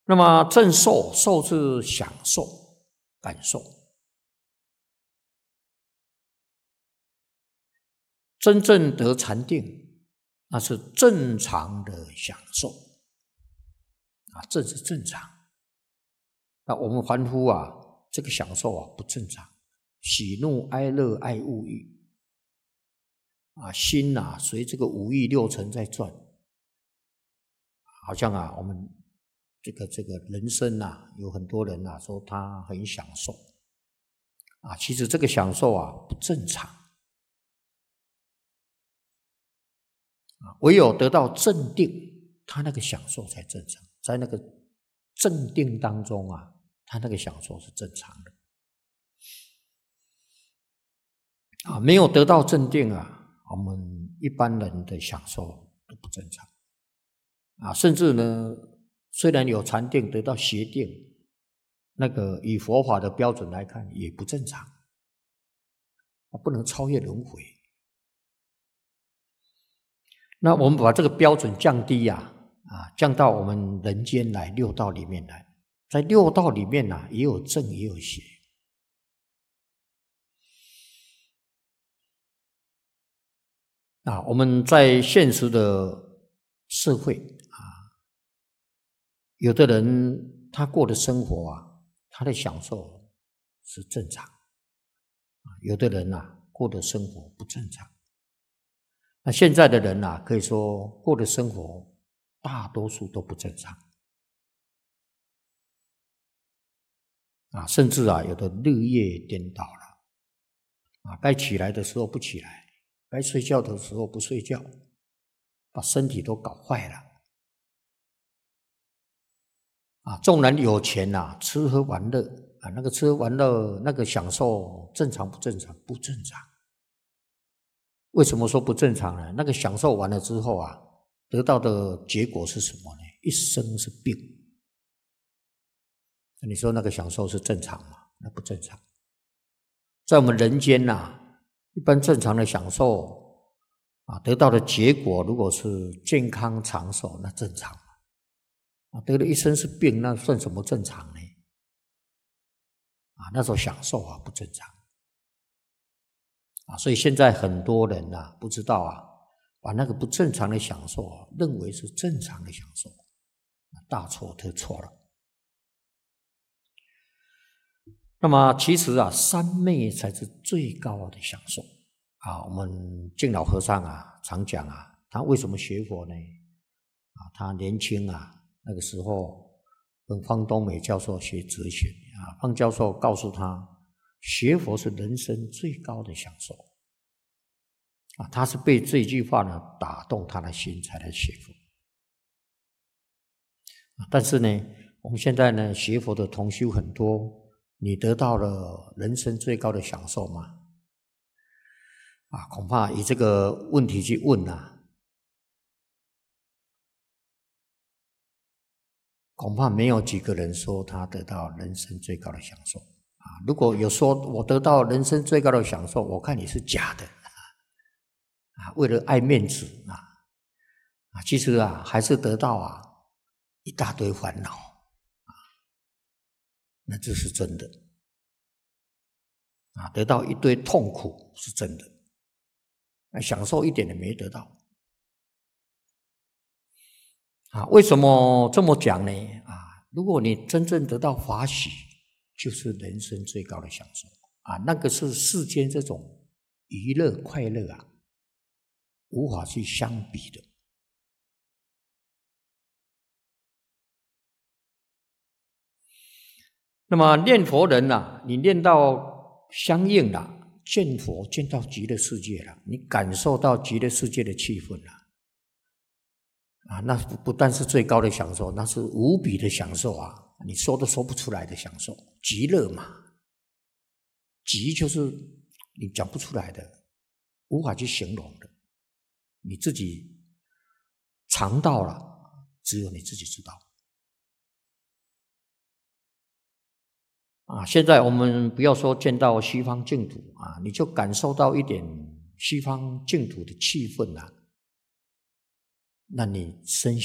那么正受，受是享受、感受。真正得禅定，那是正常的享受这是正常。那我们凡夫这个享受不正常，喜怒哀乐爱恶欲心随这个五欲六尘在转，好像我们这个人生有很多人说他很享受其实这个享受不正常唯有得到正定，他那个享受才正常，在那个正定当中他那个享受是正常的没有得到正定我们一般人的享受都不正常甚至呢，虽然有禅定得到邪定，那个以佛法的标准来看也不正常不能超越轮回。那我们把这个标准降低降到我们人间来，六道里面来，在六道里面也有正也有邪我们在现实的社会有的人他过的生活他的享受是正常有的人过的生活不正常。那现在的人可以说过的生活大多数都不正常甚至有的日夜颠倒了该起来的时候不起来，该睡觉的时候不睡觉，把身体都搞坏了纵然有钱吃喝玩乐那个吃喝玩乐那个享受正常不正常？不正常。为什么说不正常呢？那个享受完了之后得到的结果是什么呢？一生是病。你说那个享受是正常吗？那不正常。在我们人间一般正常的享受得到的结果如果是健康长寿，那正常得了一身是病，那算什么正常呢？那种享受不正常所以现在很多人不知道把那个不正常的享受认为是正常的享受，大错特错了。那么其实三昧才是最高的享受我们净老和尚常讲他为什么学佛呢？他年轻那个时候跟方东美教授学哲学方教授告诉他，学佛是人生最高的享受他是被这句话打动他的心才来学佛但是呢，我们现在呢学佛的同修很多，你得到了人生最高的享受吗？恐怕以这个问题去问恐怕没有几个人说他得到人生最高的享受如果有说我得到人生最高的享受，我看你是假的为了爱面子其实还是得到一大堆烦恼那这是真的得到一堆痛苦是真的享受一点也没得到为什么这么讲呢？如果你真正得到法喜，就是人生最高的享受那个是世间这种娱乐快乐无法去相比的。那么念佛人你念到相应了，见佛见到极乐世界了，你感受到极乐世界的气氛了那不但是最高的享受，那是无比的享受你说都说不出来的享受，极乐嘛，极就是你讲不出来的，无法去形容的，你自己尝到了，只有你自己知道现在我们不要说见到西方净土你就感受到一点西方净土的气氛那你身